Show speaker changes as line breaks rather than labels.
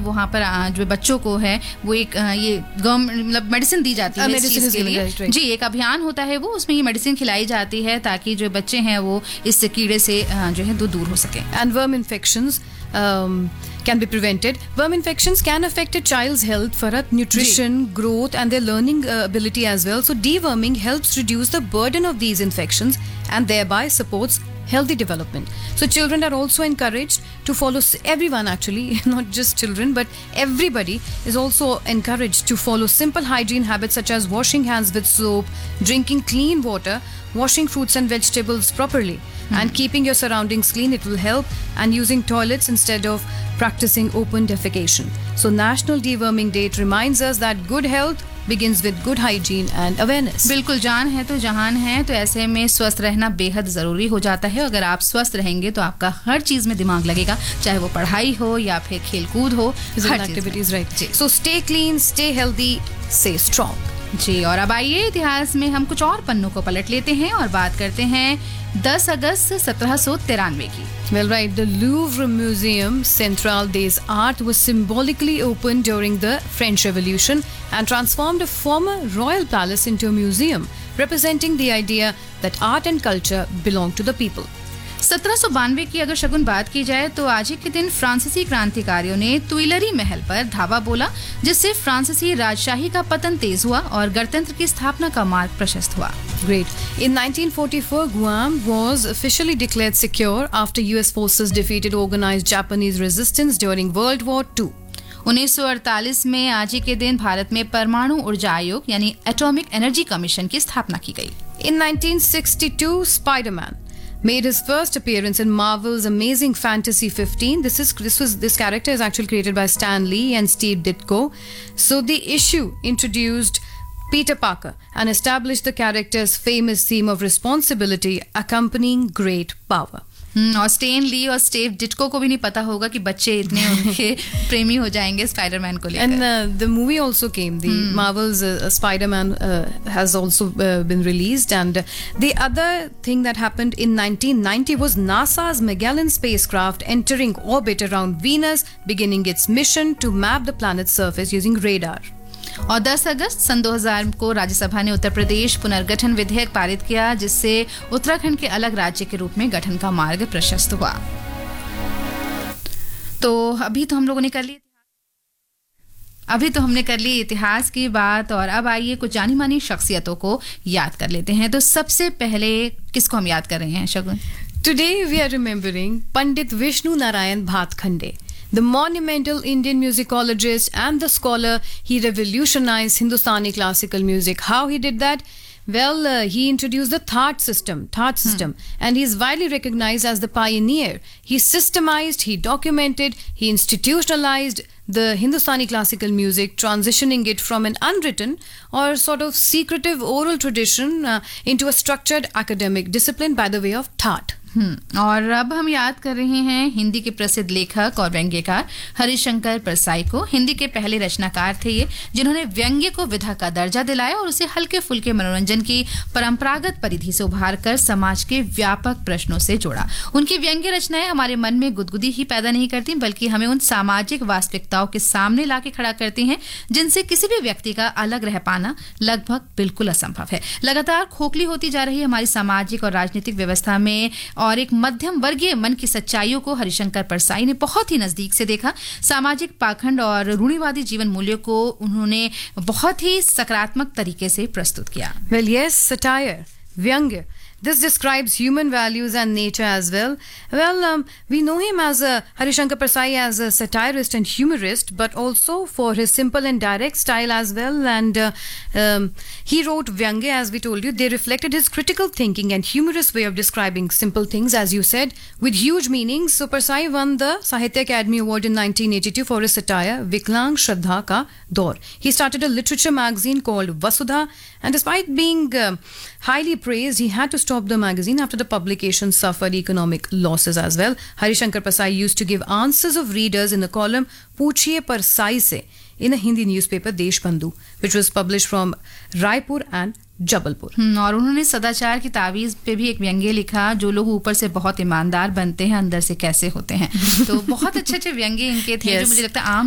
वहाँ पर जो बच्चों को है वो एक ये मतलब मेडिसिन दी जाती है इस चीज़ के लिए। जी, एक अभियान होता है वो, उसमें ये मेडिसिन खिलाई जाती है ताकि जो बच्चे हैं वो इस कीड़े से जो है दूर हो सके।
And worm infections can be prevented. Worm infections can affect a child's health, Farhat, nutrition, growth and their learning ability as well. So deworming helps reduce the burden of these infections and thereby supports healthy development. So children are also encouraged to follow, everyone actually, not just children, but everybody is also encouraged to follow simple hygiene habits such as washing hands with soap, drinking clean water, washing fruits and vegetables properly, and keeping your surroundings clean. It will help, and using toilets instead of practicing open defecation. So National Deworming Day reminds us that good health begins with good hygiene and awareness.
बिल्कुल, जान है तो जहान है, तो ऐसे में स्वस्थ रहना बेहद ज़रूरी हो जाता है। अगर आप स्वस्थ रहेंगे तो आपका हर चीज़ में दिमाग लगेगा, चाहे वो पढ़ाई हो या फिर खेलकूद हो, हर
activities, right. So stay clean, stay healthy, stay strong.
जी, और अब आइए इतिहास में हम कुछ और पन्नों को पलट लेते हैं और बात करते हैं 10 अगस्त 1793 की।
Well, right, the Louvre Museum Central des Arts was symbolically opened during the French Revolution and transformed a former royal palace into a museum, representing the idea that art and culture belong to the people.
1792 की अगर शगुन बात की जाए तो आज ही के दिन फ्रांसीसी क्रांतिकारियों ने तुइलरी महल पर धावा बोला, जिससे फ्रांसीसी राजशाही का पतन तेज हुआ और गणतंत्र की स्थापना का मार्ग प्रशस्त हुआ।
Great. In 1944, Guam was officially declared secure after US forces defeated organized Japanese resistance during World War II.
1948 में आज ही के दिन भारत में परमाणु ऊर्जा आयोग यानी एटॉमिक एनर्जी कमीशन की स्थापना की गई।
In 1962, Spider-Man made his first appearance in Marvel's Amazing Fantasy 15. This character is actually created by Stan Lee and Steve Ditko. So the issue introduced Peter Parker and established the character's famous theme of responsibility accompanying great power.
और stand ली और Steve डिटको को भी नहीं पता होगा कि बच्चे इतने उनके प्रेमी हो जाएंगे स्पाइडरमैन को लेकर।
And the movie also came. The Marvel's Spider-Man has also been released. And the other thing that happened in 1990 was NASA's Magellan spacecraft entering orbit around Venus, beginning its mission to map the planet's surface using radar.
और 10 अगस्त सन 2000 को राज्यसभा ने उत्तर प्रदेश पुनर्गठन विधेयक पारित किया, जिससे उत्तराखंड के अलग राज्य के रूप में गठन का मार्ग प्रशस्त हुआ। तो अभी तो हमने कर ली इतिहास की बात, और अब आइए कुछ जानी मानी शख्सियतों को याद कर लेते हैं। तो सबसे पहले किसको हम याद कर रहे हैं शगुन?
Today we are remembering Pandit Vishnu Narayan Bhatkhande, the monumental Indian musicologist and the scholar. He revolutionized Hindustani classical music. How he did that? Well, he introduced the Thaat system, and he is widely recognized as the pioneer. He systemized, he documented, he institutionalized the Hindustani classical music, transitioning it from an unwritten or sort of secretive oral tradition into a structured academic discipline by the way of Thaat.
और अब हम याद कर रहे हैं हिंदी के प्रसिद्ध लेखक और व्यंग्यकार हरिशंकर परसाई को। हिंदी के पहले रचनाकार थे ये, जिन्होंने व्यंग्य को विधा का दर्जा दिलाया और उसे हल्के फुल्के मनोरंजन की परंपरागत परिधि से उभार कर समाज के व्यापक प्रश्नों से जोड़ा। उनकी व्यंग्य रचनाएं हमारे मन में गुदगुदी ही पैदा नहीं करती, बल्कि हमें उन सामाजिक वास्तविकताओं के सामने लाके खड़ा करती हैं जिनसे किसी भी व्यक्ति का अलग रह पाना लगभग बिल्कुल असंभव है। लगातार खोखली होती जा रही हमारी सामाजिक और राजनीतिक व्यवस्था में और एक मध्यम वर्गीय मन की सच्चाइयों को हरिशंकर परसाई ने बहुत ही नजदीक से देखा। सामाजिक पाखंड और रूढ़िवादी जीवन मूल्यों को उन्होंने बहुत ही सकारात्मक तरीके से प्रस्तुत किया।
Well, yes, satire, व्यंग्य. This describes human values and nature as well. Well, we know him as Harishankar Persai as a satirist and humorist, but also for his simple and direct style as well. And he wrote Vyangya, as we told you. They reflected his critical thinking and humorous way of describing simple things, as you said, with huge meanings. So Persai won the Sahitya Academy Award in 1982 for his satire Viklang Shraddha Ka Daur. He started a literature magazine called Vasudha, and despite being highly praised, he had to stop the magazine after the publication suffered economic losses as well. Harishankar Persai used to give answers of readers in the column Puchiye Persai Se in a Hindi newspaper Deshbandhu, which was published from Raipur and Jabalpur.
और उन्होंने सदाचार की तावीज पे भी एक व्यंग्य लिखा, जो लोग ऊपर से बहुत ईमानदार बनते हैं अंदर से कैसे होते हैं। तो बहुत अच्छे अच्छे व्यंग्य इनके थे, जो मुझे लगता है आम